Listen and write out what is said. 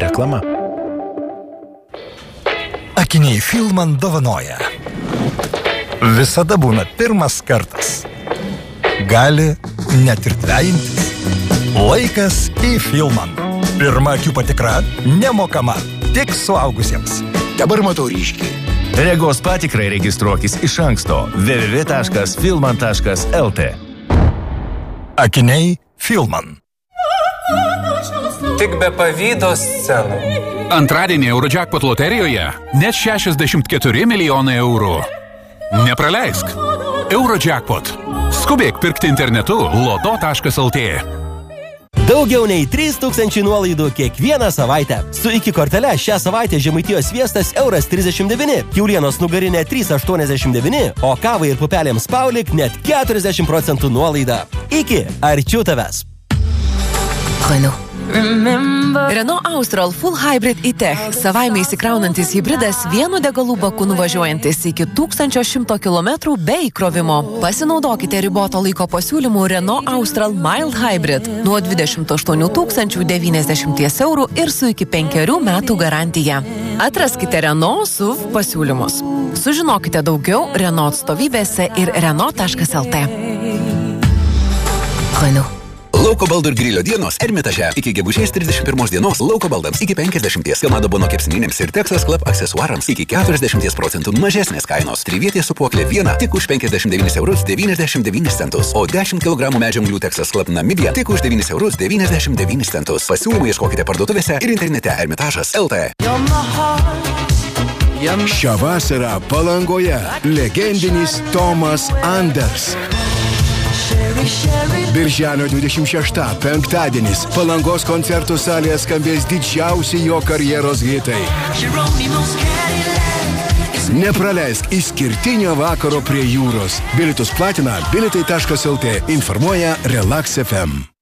Reklama. Akiniai Filman dovanoja. Visada būna pirmas kartas. Gali net ir dvejintis. Laikas į Filman. Pirma akių patikra nemokama, tik suaugusiems. Dabar matau ryškiai. Regos patikrai registruokis iš anksto www.filman.lt. Akiniai Filman. Tik be pavydo scenų. Antradienį Eurojackpot loterijoje net 64 milijonai eurų. Nepraleisk. Eurojackpot. Skubėk pirkti internetu loto.lt. Daugiau nei 3000 nuolaidų kiekvieną savaitę. Su iki kortele šią savaitę Žemaitijos sviestas €39, kiaulienos nugarinė 3,89, o kavai ir pupelėms Paulik net 40% nuolaida. Iki arčiau tavęs. Renault Austral Full Hybrid e-Tech, savaime įsikraunantis hybridas vienu degalų baku nuvažiuojantis iki 1100 km be įkrovimo. Pasinaudokite riboto laiko pasiūlymų Renault Austral Mild Hybrid nuo 28 090 eurų ir su iki 5 metų garantija. Atraskite Renault SUV pasiūlymus. Sužinokite daugiau Renault atstovybėse ir Renault.lt. Lauko baldų ir grilio dienos Ermitaže. Iki gegužės 31 dienos lauko baldams iki 50, Kamado Bono kepsninėms ir Texas Club aksesuarams iki 40% mažesnės kainos. Trivietė supuoklė viena tik už 59,99 €, o 10 kg medžianglių Texas Club Namibija tik už 9,99 €. Pasiūlymų ieškokite parduotuvėse ir internete Ermitažas.lt. Šią vasarą Palangoje legendinis Tomas Anders. Birželio 26, penktadienis, Palangos koncertų salėje skambės didžiausi jo karjeros hitai. Nepraleisk išskirtinio vakaro prie jūros. Bilietus platina bilitai.lt, informuoja Relax FM.